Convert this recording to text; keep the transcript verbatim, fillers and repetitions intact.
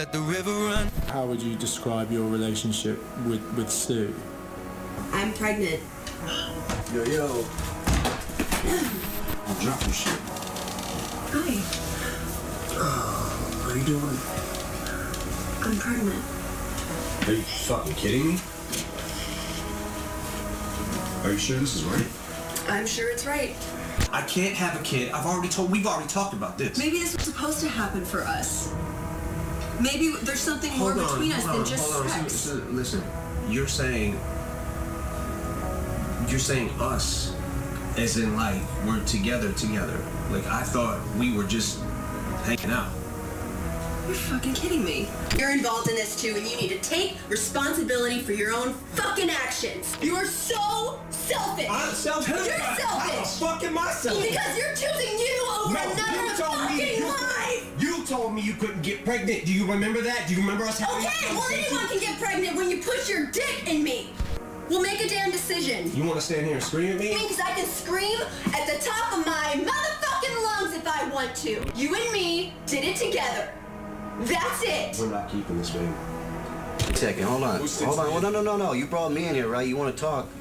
Let the river run. How would you describe your relationship with, with Sue? I'm pregnant. Yo, yo. I'll drop your shit. Hi. Oh, how you doing? I'm pregnant. Are you fucking kidding me? Are you sure this is right? I'm sure it's right. I can't have a kid. I've already told, we've already talked about this. Maybe this was supposed to happen for us. Maybe there's something more Hold on, between us hold than on, just hold on. sex. So- so- Listen, you're saying, you're saying us, as in like, we're together together. Like, I thought we were just hanging out. You're fucking kidding me. You're involved in this too, and you need to take responsibility for your own fucking actions. You are so selfish. I'm selfish. You're How the selfish. fuck am I selfish? Because you're choosing you over No, another you told me fucking you, life. you told me you couldn't get pregnant. Do you remember that? Do you remember us having Okay, that well conversation? anyone can get pregnant when you push your dick in me. We'll make a damn decision. You want to stand here and scream at me? Because I can scream at the top of my motherfucking lungs if I want to. You and me did it together. That's it. We're not keeping this baby. Second, hold on. Who's Hold on. six Well, no, no, no, no. You brought me in here, right? You want to talk.